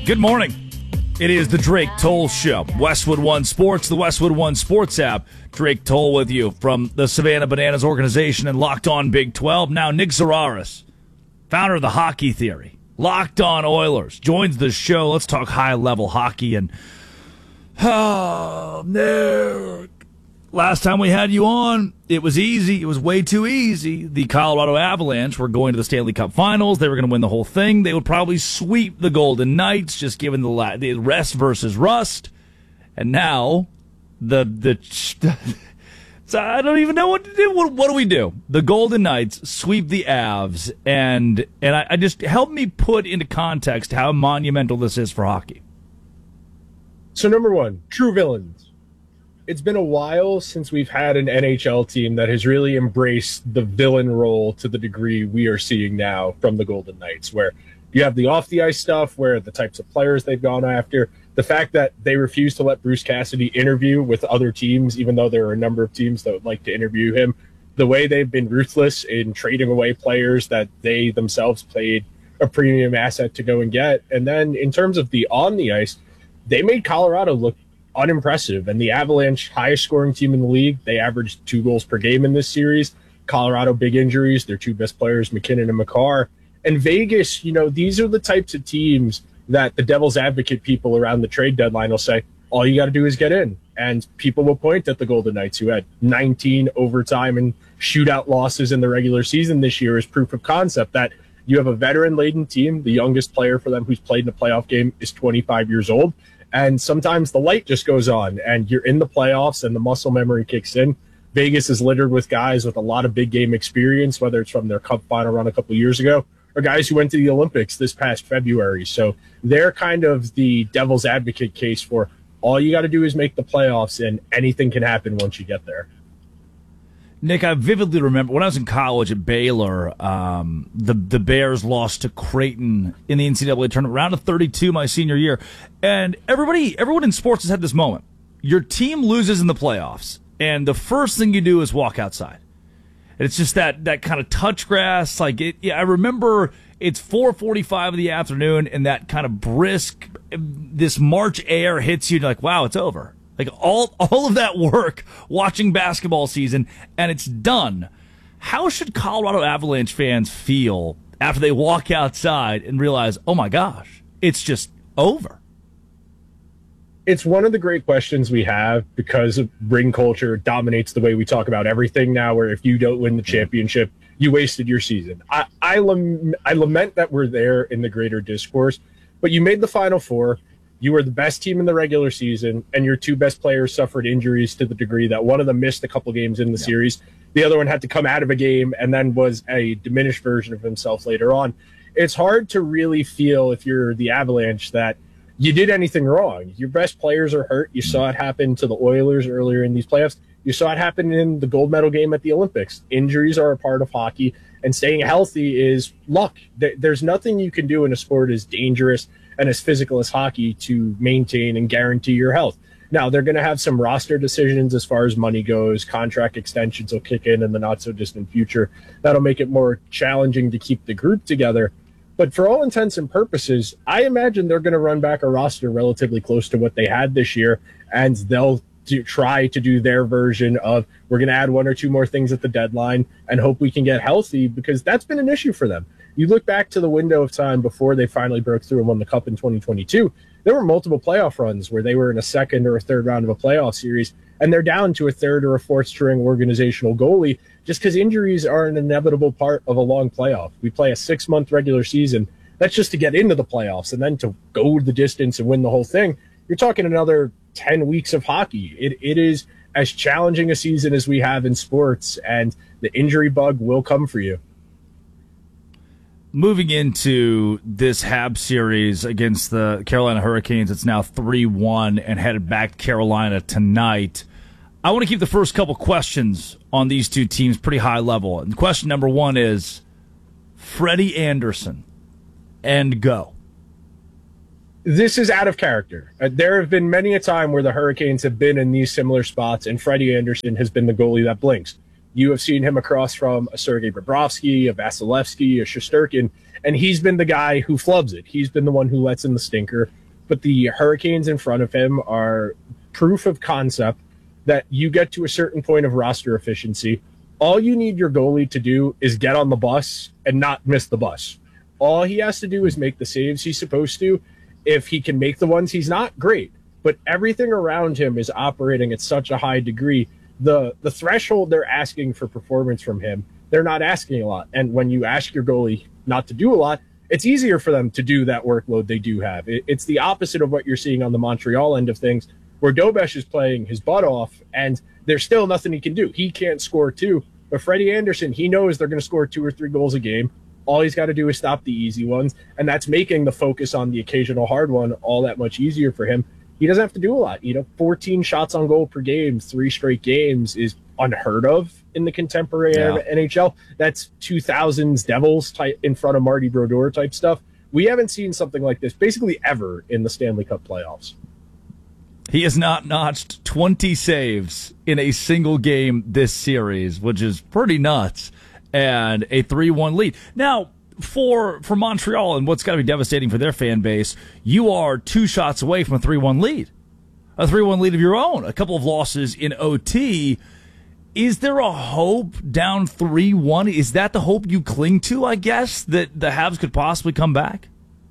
Good morning. It is the Drake Toll Show. Westwood One Sports, the Westwood One Sports app. Drake Toll with you from the Savannah Bananas organization and Locked On Big 12. Now, Nick Zararis, founder of the Hockey Theory, Locked On Oilers, joins the show. Let's talk high-level hockey. And, Nick, last time we had you on, it was easy. It was way too easy. The Colorado Avalanche were going to the Stanley Cup Finals. They were going to win the whole thing. They would probably sweep the Golden Knights, just given the rest versus rust. And now, so I don't even know what to do. What do we do? The Golden Knights sweep the Avs, and I just help me put into context how monumental this is for hockey. So number one, true villains. It's been a while since we've had an NHL team that has really embraced the villain role to the degree we are seeing now from the Golden Knights, where you have the off-the-ice stuff, where the types of players they've gone after, the fact that they refuse to let Bruce Cassidy interview with other teams, even though there are a number of teams that would like to interview him, the way they've been ruthless in trading away players that they themselves paid a premium asset to go and get. And then in terms of the on-the-ice, they made Colorado look unimpressive, and the Avalanche, highest scoring team in the league, they averaged 2 goals per game in this series. Colorado, big injuries, their 2 best players, McKinnon and Makar. And Vegas, these are the types of teams that the devil's advocate people around the trade deadline will say, all you got to do is get in. And people will point at the Golden Knights, who had 19 overtime and shootout losses in the regular season this year, as proof of concept that you have a veteran-laden team. The youngest player for them who's played in a playoff game is 25 years old. And sometimes the light just goes on and you're in the playoffs and the muscle memory kicks in. Vegas is littered with guys with a lot of big game experience, whether it's from their cup final run a couple of years ago or guys who went to the Olympics this past February. So they're kind of the devil's advocate case for all you got to do is make the playoffs and anything can happen once you get there. Nick, I vividly remember when I was in college at Baylor, the Bears lost to Creighton in the NCAA tournament, round of 32 my senior year. And everyone in sports has had this moment. Your team loses in the playoffs, and the first thing you do is walk outside. And it's just that kind of touch grass. I remember it's 4:45 in the afternoon, and that kind of brisk, this March air hits you, and you're like, wow, it's over. Like all of that work watching basketball season, and it's done. How should Colorado Avalanche fans feel after they walk outside and realize, oh my gosh, it's just over? It's one of the great questions we have because ring culture dominates the way we talk about everything now, where if you don't win the championship, you wasted your season. I lament that we're there in the greater discourse, but you made the Final Four. You were the best team in the regular season, and your 2 best players suffered injuries to the degree that one of them missed a couple games in the series. The other one had to come out of a game and then was a diminished version of himself later on. It's hard to really feel, if you're the Avalanche, that you did anything wrong. Your best players are hurt. You saw it happen to the Oilers earlier in these playoffs. You saw it happen in the gold medal game at the Olympics. Injuries are a part of hockey, and staying healthy is luck. There's nothing you can do in a sport as dangerous and as physical as hockey to maintain and guarantee your health. Now, they're going to have some roster decisions as far as money goes. Contract extensions will kick in the not-so-distant future. That'll make it more challenging to keep the group together. But for all intents and purposes, I imagine they're going to run back a roster relatively close to what they had this year, and they'll try to do their version of, we're going to add 1 or 2 more things at the deadline and hope we can get healthy, because that's been an issue for them. You look back to the window of time before they finally broke through and won the Cup in 2022, there were multiple playoff runs where they were in a second or a third round of a playoff series, and they're down to a third or a fourth string organizational goalie just because injuries are an inevitable part of a long playoff. We play a 6-month regular season. That's just to get into the playoffs, and then to go the distance and win the whole thing. You're talking another 10 weeks of hockey. It is as challenging a season as we have in sports, and the injury bug will come for you. Moving into this Habs series against the Carolina Hurricanes, it's now 3-1 and headed back to Carolina tonight. I want to keep the first couple questions on these two teams pretty high level. And question number 1 is Freddie Andersen, and go. This is out of character. There have been many a time where the Hurricanes have been in these similar spots, and Freddie Andersen has been the goalie that blinks. You have seen him across from a Sergei Bobrovsky, a Vasilevsky, a Shesterkin, and he's been the guy who flubs it. He's been the one who lets in the stinker. But the Hurricanes in front of him are proof of concept that you get to a certain point of roster efficiency. All you need your goalie to do is get on the bus and not miss the bus. All he has to do is make the saves he's supposed to. If he can make the ones he's not, great. But everything around him is operating at such a high degree. The threshold they're asking for performance from him, they're not asking a lot. And when you ask your goalie not to do a lot, it's easier for them to do that workload they do have. It's the opposite of what you're seeing on the Montreal end of things, where Dobesh is playing his butt off, and there's still nothing he can do. He can't score two. But Freddie Anderson, he knows they're going to score 2 or 3 goals a game. All he's got to do is stop the easy ones, and that's making the focus on the occasional hard one all that much easier for him. He doesn't have to do a lot. 14 shots on goal per game, 3 straight games is unheard of in the contemporary NHL. That's 2000s Devils type in front of Marty Brodeur type stuff. We haven't seen something like this basically ever in the Stanley Cup playoffs. He has not notched 20 saves in a single game this series, which is pretty nuts, and a 3-1 lead. Now, for Montreal, and what's got to be devastating for their fan base, you are 2 shots away from a 3-1 lead. A 3-1 lead of your own. A couple of losses in OT. Is there a hope down 3-1? Is that the hope you cling to, I guess, that the Habs could possibly come back?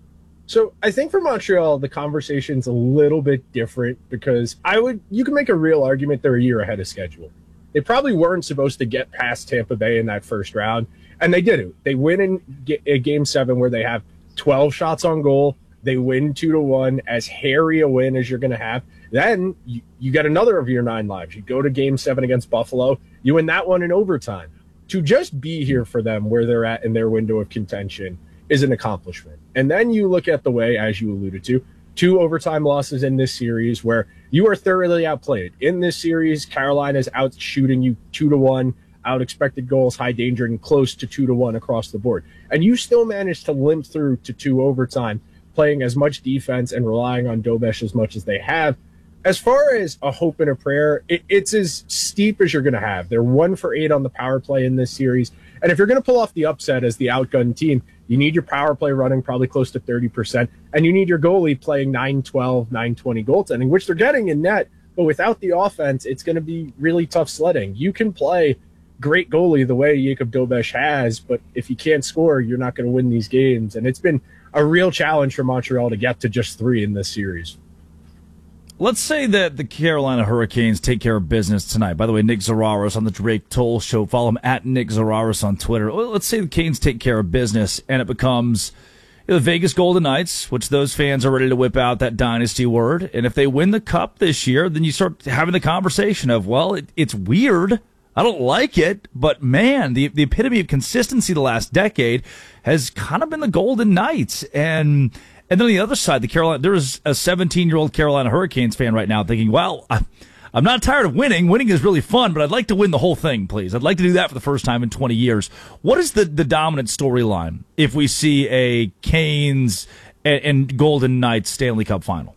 So I think for Montreal, the conversation's a little bit different because you can make a real argument they're a year ahead of schedule. They probably weren't supposed to get past Tampa Bay in that first round, and they did it. They win in Game 7 where they have 12 shots on goal. They win 2-1, as hairy a win as you're going to have. Then you get another of your 9 lives. You go to Game 7 against Buffalo. You win that one in overtime. To just be here for them where they're at in their window of contention is an accomplishment. And then you look at the way, as you alluded to, 2 overtime losses in this series where you are thoroughly outplayed. In this series, Carolina's out shooting you 2-1, out expected goals, high danger, and close to 2-1 across the board. And you still managed to limp through to 2 overtime, playing as much defense and relying on Dobesh as much as they have. As far as a hope and a prayer, it's as steep as you're going to have. They're 1 for 8 on the power play in this series. And if you're going to pull off the upset as the outgunned team, you need your power play running probably close to 30%, and you need your goalie playing 9-12, 9-20 goaltending, which they're getting in net. But without the offense, it's going to be really tough sledding. You can play great goalie the way Jakub Dobesh has, but if you can't score, you're not going to win these games. And it's been a real challenge for Montreal to get to just 3 in this series. Let's say that the Carolina Hurricanes take care of business tonight. By the way, Nick Zararos on the Drake Toll Show. Follow him at Nick Zararos on Twitter. Let's say the Canes take care of business, and it becomes the Vegas Golden Knights, which those fans are ready to whip out that dynasty word. And if they win the Cup this year, then you start having the conversation of, well, it's weird. I don't like it, but man, the epitome of consistency the last decade has kind of been the Golden Knights. And then on the other side, there is a 17-year-old Carolina Hurricanes fan right now thinking, well, I'm not tired of winning. Winning is really fun, but I'd like to win the whole thing, please. I'd like to do that for the first time in 20 years. What is the dominant storyline if we see a Canes and Golden Knights Stanley Cup final?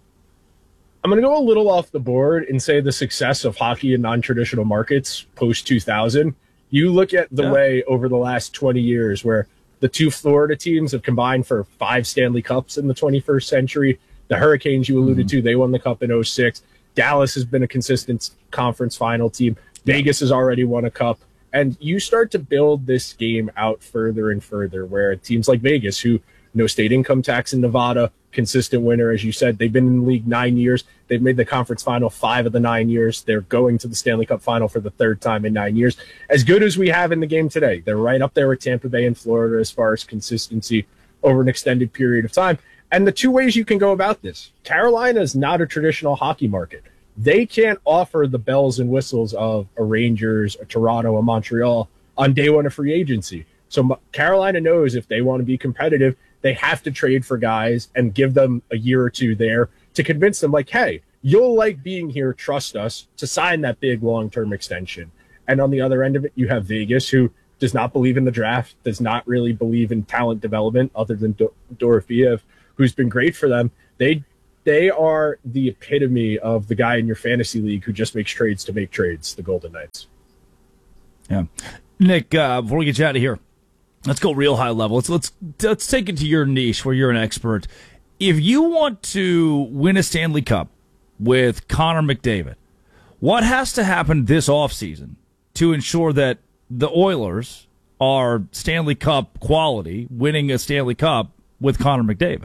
I'm going to go a little off the board and say the success of hockey in non-traditional markets post-2000. You look at the way over the last 20 years where the 2 Florida teams have combined for 5 Stanley Cups in the 21st century. The Hurricanes you alluded to, they won the Cup in 2006. Dallas has been a consistent conference final team. Vegas has already won a Cup. And you start to build this game out further and further where teams like Vegas, who no state income tax in Nevada, consistent winner, as you said, they've been in the league 9 years. They've made the conference final 5 of the 9 years. They're going to the Stanley Cup final for the 3rd time in 9 years. As good as we have in the game today, they're right up there with Tampa Bay and Florida as far as consistency over an extended period of time. And the 2 ways you can go about this. Carolina is not a traditional hockey market. They can't offer the bells and whistles of a Rangers, a Toronto, a Montreal on day 1 of free agency. So Carolina knows if they want to be competitive, they have to trade for guys and give them a year or 2 there to convince them, like, hey, you'll like being here, trust us, to sign that big long-term extension. And on the other end of it, you have Vegas, who does not believe in the draft, does not really believe in talent development other than Dorofeyev, who's been great for them. They are the epitome of the guy in your fantasy league who just makes trades to make trades, the Golden Knights. Yeah. Nick, before we get you out of here, let's go real high level. Let's take it to your niche where you're an expert. If you want to win a Stanley Cup with Connor McDavid, what has to happen this offseason to ensure that the Oilers are Stanley Cup quality, winning a Stanley Cup with Connor McDavid?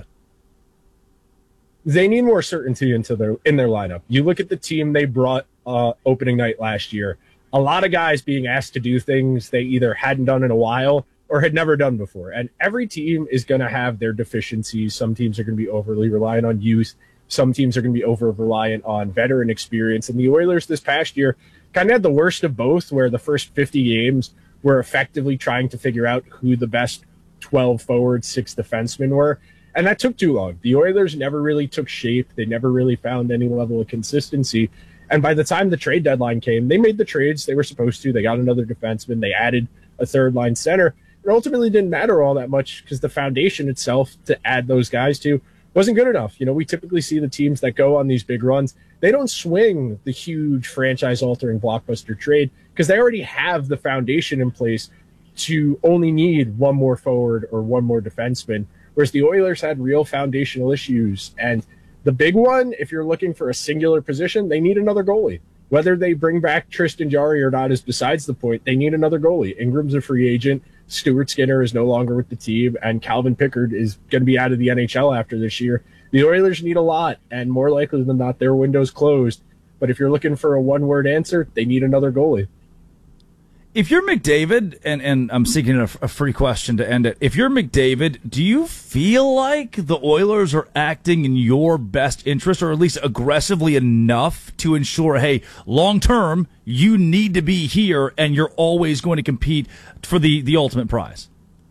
They need more certainty in their lineup. You look at the team they brought opening night last year. A lot of guys being asked to do things they either hadn't done in a while or had never done before. And every team is going to have their deficiencies. Some teams are going to be overly reliant on youth. Some teams are going to be over-reliant on veteran experience. And the Oilers this past year kind of had the worst of both, where the first 50 games were effectively trying to figure out who the best 12 forwards, 6 defensemen were. And that took too long. The Oilers never really took shape. They never really found any level of consistency. And by the time the trade deadline came, they made the trades they were supposed to. They got another defenseman. They added a third-line center. It ultimately didn't matter all that much because the foundation itself to add those guys to wasn't good enough. You know, we typically see the teams that go on these big runs, they don't swing the huge franchise-altering blockbuster trade because they already have the foundation in place to only need one more forward or one more defenseman, whereas the Oilers had real foundational issues. And the big one, if you're looking for a singular position, they need another goalie. Whether they bring back Tristan Jarry or not is besides the point. They need another goalie. Ingram's a free agent. Stuart Skinner is no longer with the team, and Calvin Pickard is going to be out of the NHL after this year. The Oilers need a lot, and more likely than not, their window's closed. But if you're looking for a one-word answer, they need another goalie. If you're McDavid, and I'm seeking a free question to end it. If you're McDavid, do you feel like the Oilers are acting in your best interest, or at least aggressively enough to ensure, hey, long term, you need to be here and you're always going to compete for the ultimate prize?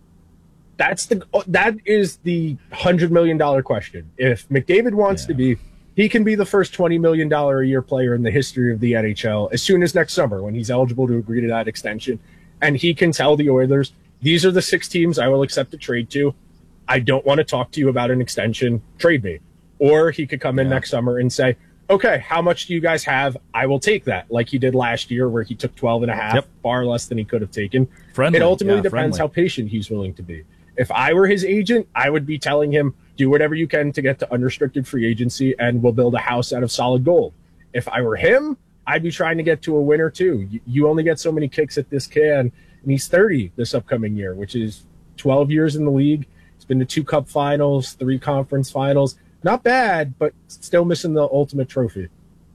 That is the $100 million question. If McDavid wants to be, he can be the first $20 million a year player in the history of the NHL as soon as next summer when he's eligible to agree to that extension. And he can tell the Oilers, these are the 6 teams I will accept a trade to. I don't want to talk to you about an extension. Trade me. Or he could come in next summer and say, okay, how much do you guys have? I will take that, like he did last year where he took 12 and a half, far less than he could have taken. It ultimately depends how patient he's willing to be. If I were his agent, I would be telling him, do whatever you can to get to unrestricted free agency, and we'll build a house out of solid gold. If I were him, I'd be trying to get to a winner too. You only get so many kicks at this can, and he's 30 this upcoming year, which is 12 years in the league. He's been to 2 Cup finals, 3 conference finals. Not bad, but still missing the ultimate trophy.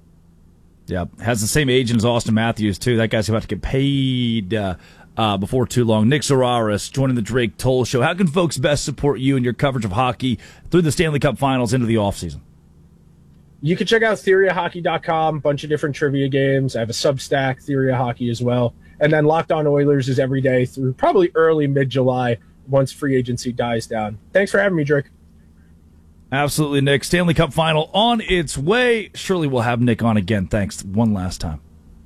Yeah, has the same agent as Austin Matthews too. That guy's about to get paid before too long. Nick Zararis joining the Drake Toll Show. How can folks best support you and your coverage of hockey through the Stanley Cup Finals into the offseason? You can check out TheoryOfHockey.com, bunch of different trivia games. I have a Substack, Theory of Hockey as well. And then Locked On Oilers is every day through probably early, mid-July once free agency dies down. Thanks for having me, Drake. Absolutely, Nick. Stanley Cup Final on its way. Surely we'll have Nick on again. Thanks one last time.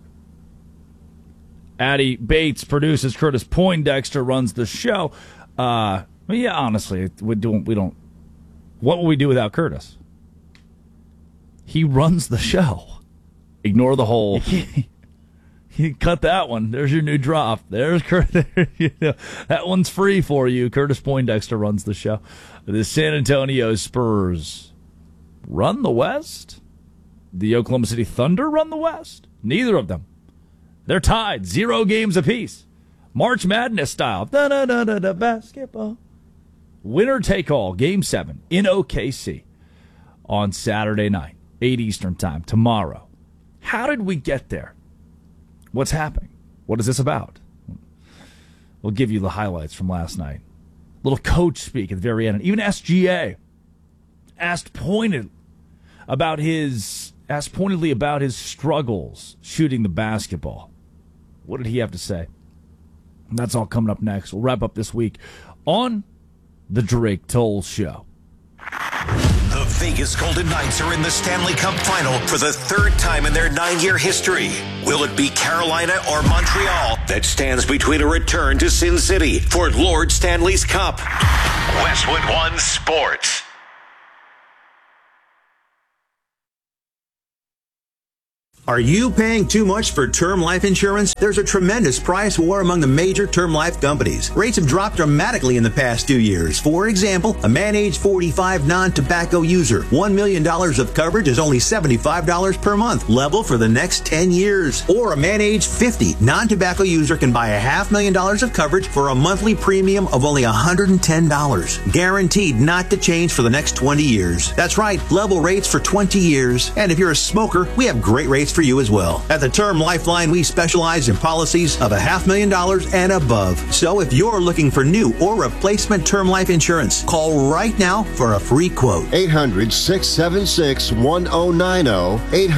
Addy Bates produces. Curtis Poindexter runs the show. Honestly, we don't. What will we do without Curtis? He runs the show. Ignore the whole. You cut that one. There's your new drop. There's Curtis. That one's free for you. Curtis Poindexter runs the show. The San Antonio Spurs run the West. The Oklahoma City Thunder run the West. Neither of them. They're tied, 0 games apiece. March Madness style. Da-da-da-da-da basketball. Winner take all, Game 7 in OKC on Saturday night, 8 Eastern time, tomorrow. How did we get there? What's happening? What is this about? We'll give you the highlights from last night. Little coach speak at the very end. Even SGA asked pointedly about his struggles shooting the basketball. What did he have to say? That's all coming up next. We'll wrap up this week on the Drake Toll Show. The Vegas Golden Knights are in the Stanley Cup Final for the 3rd time in their 9-year history. Will it be Carolina or Montreal that stands between a return to Sin City for Lord Stanley's Cup? Westwood One Sports. Are you paying too much for term life insurance? There's a tremendous price war among the major term life companies. Rates have dropped dramatically in the past 2 years. For example, a man age 45 non-tobacco user, $1 million of coverage is only $75 per month, level for the next 10 years. Or a man age 50 non-tobacco user can buy $500,000 of coverage for a monthly premium of only $110. Guaranteed not to change for the next 20 years. That's right, level rates for 20 years. And if you're a smoker, we have great rates for you as well. At the Term Lifeline, we specialize in policies of $500,000 and above. So if you're looking for new or replacement term life insurance, call right now for a free quote. 800-676-1090.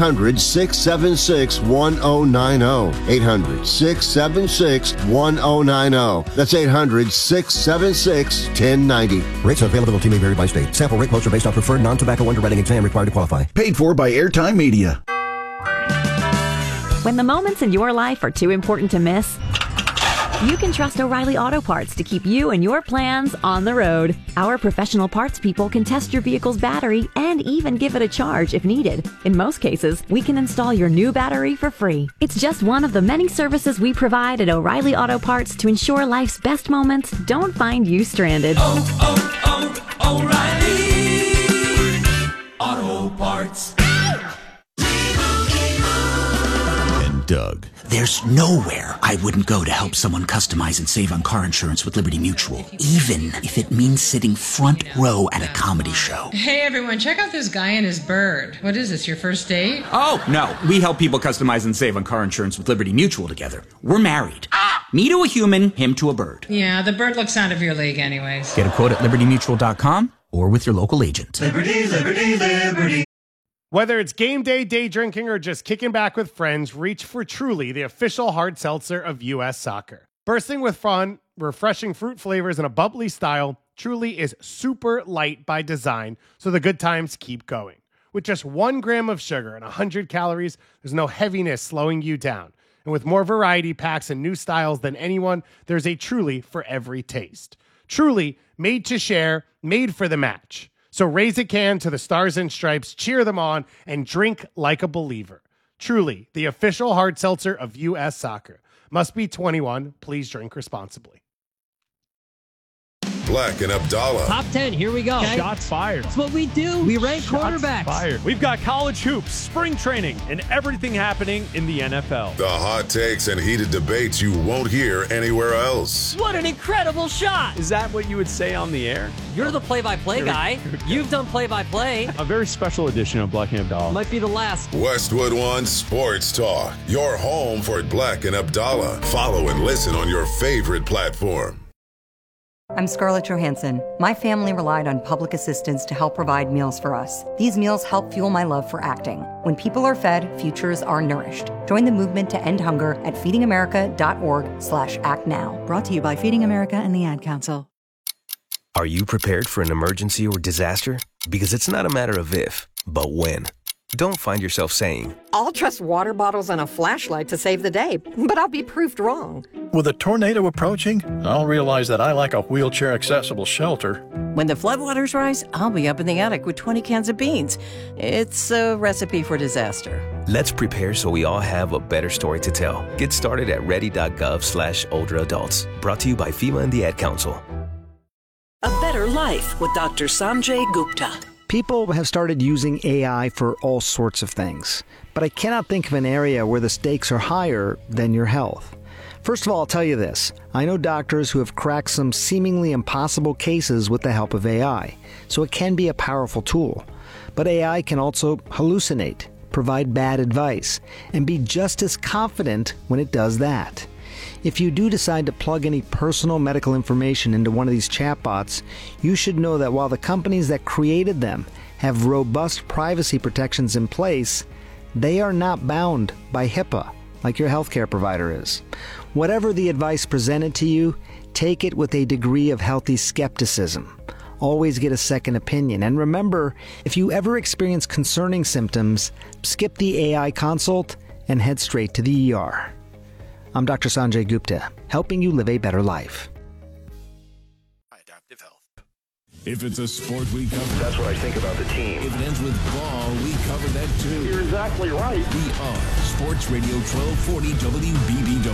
800-676-1090. 800-676-1090. That's 800-676-1090. Rates and availability may vary by state. Sample rate quotes are based on preferred non-tobacco underwriting exam required to qualify. Paid for by Airtime Media. When the moments in your life are too important to miss, you can trust O'Reilly Auto Parts to keep you and your plans on the road. Our professional parts people can test your vehicle's battery and even give it a charge if needed. In most cases, we can install your new battery for free. It's just one of the many services we provide at O'Reilly Auto Parts to ensure life's best moments don't find you stranded. O'Reilly Auto Parts. Doug. There's nowhere I wouldn't go to help someone customize and save on car insurance with Liberty Mutual, even if it means sitting front row at a comedy show. Hey everyone, check out this guy and his bird. What is this, your first date? Oh, no. We help people customize and save on car insurance with Liberty Mutual together. We're married. Me to a human, him to a bird. Yeah, the bird looks out of your league anyways. Get a quote at libertymutual.com or with your local agent. Liberty, liberty, liberty. Whether it's game day, day drinking, or just kicking back with friends, reach for Truly, the official hard seltzer of U.S. Soccer. Bursting with fun, refreshing fruit flavors, and a bubbly style, Truly is super light by design, so the good times keep going. With just 1 gram of sugar and 100 calories, there's no heaviness slowing you down. And with more variety packs and new styles than anyone, there's a Truly for every taste. Truly, made to share, made for the match. So raise a can to the Stars and Stripes, cheer them on, and drink like a believer. Truly, the official hard seltzer of U.S. Soccer. Must be 21. Please drink responsibly. Black and Abdallah. Top 10, here we go. Okay. Shots fired. That's what we do. We rank quarterbacks. Fired. We've got college hoops, spring training, and everything happening in the NFL. The hot takes and heated debates you won't hear anywhere else. What an incredible shot. Is that what you would say on the air? You're the play-by-play guy. You've done play-by-play. A very special edition of Black and Abdallah. Might be the last. Westwood One Sports Talk. Your home for Black and Abdallah. Follow and listen on your favorite platform. I'm Scarlett Johansson. My family relied on public assistance to help provide meals for us. These meals help fuel my love for acting. When people are fed, futures are nourished. Join the movement to end hunger at feedingamerica.org/actnow. Brought to you by Feeding America and the Ad Council. Are you prepared for an emergency or disaster? Because it's not a matter of if, but when. Don't find yourself saying, I'll trust water bottles and a flashlight to save the day, but I'll be proved wrong. With a tornado approaching, I'll realize that I like a wheelchair-accessible shelter. When the floodwaters rise, I'll be up in the attic with 20 cans of beans. It's a recipe for disaster. Let's prepare so we all have a better story to tell. Get started at ready.gov/older adults. Brought to you by FEMA and the Ad Council. A better life with Dr. Sanjay Gupta. People have started using AI for all sorts of things, but I cannot think of an area where the stakes are higher than your health. First of all, I'll tell you this. I know doctors who have cracked some seemingly impossible cases with the help of AI, so it can be a powerful tool. But AI can also hallucinate, provide bad advice, and be just as confident when it does that. If you do decide to plug any personal medical information into one of these chatbots, you should know that while the companies that created them have robust privacy protections in place, they are not bound by HIPAA like your healthcare provider is. Whatever the advice presented to you, take it with a degree of healthy skepticism. Always get a second opinion. And remember, if you ever experience concerning symptoms, skip the AI consult and head straight to the ER. I'm Dr. Sanjay Gupta, helping you live a better life. Adaptive Health. If it's a sport, we cover it. That's what I think about the team. If it ends with ball, we cover that too. You're exactly right. We are Sports Radio 1240 WBBW.